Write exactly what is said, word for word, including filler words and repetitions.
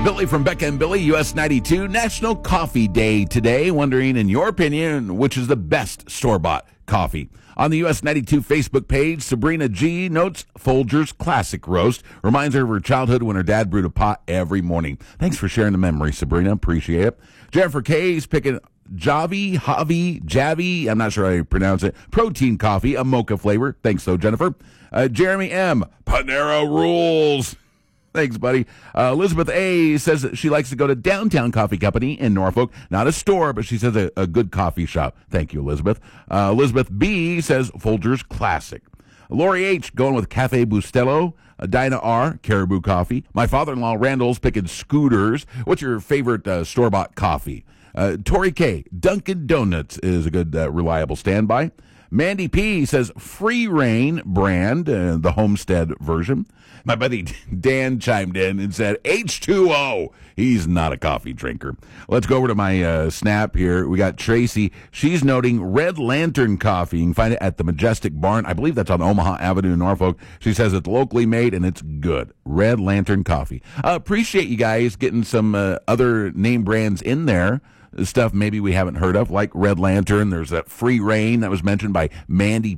Billy from Becca and Billy, U S ninety-two, National Coffee Day today. Wondering, in your opinion, which is the best store-bought coffee? On the U S ninety-two Facebook page, Sabrina G notes Folgers Classic Roast. Reminds her of her childhood when her dad brewed a pot every morning. Thanks for sharing the memory, Sabrina. Appreciate it. Jennifer K is picking Javi, Javi, Javi, I'm not sure how you pronounce it, protein coffee, a mocha flavor. Thanks, though, Jennifer. Uh, Jeremy M, Panera rules. Thanks, buddy. Uh, Elizabeth A says that she likes to go to Downtown Coffee Company in Norfolk. Not a store, but she says a, a good coffee shop. Thank you, Elizabeth. Uh, Elizabeth B says Folgers Classic. Lori H going with Cafe Bustelo. Uh, Dinah R, Caribou Coffee. My father-in-law Randall's picking Scooters. What's your favorite uh, store-bought coffee? Uh, Tori K, Dunkin' Donuts is a good, uh, reliable standby. Mandy P says Free Reign brand, uh, the Homestead version. My buddy Dan chimed in and said H two O. He's not a coffee drinker. Let's go over to my uh, Snap here. We got Tracy. She's noting Red Lantern Coffee. You can find it at the Majestic Barn. I believe that's on Omaha Avenue in Norfolk. She says it's locally made and it's good. Red Lantern Coffee. Uh, appreciate you guys getting some uh, other name brands in there. Stuff maybe we haven't heard of, like Red Lantern. There's that Free Reign that was mentioned by Mandy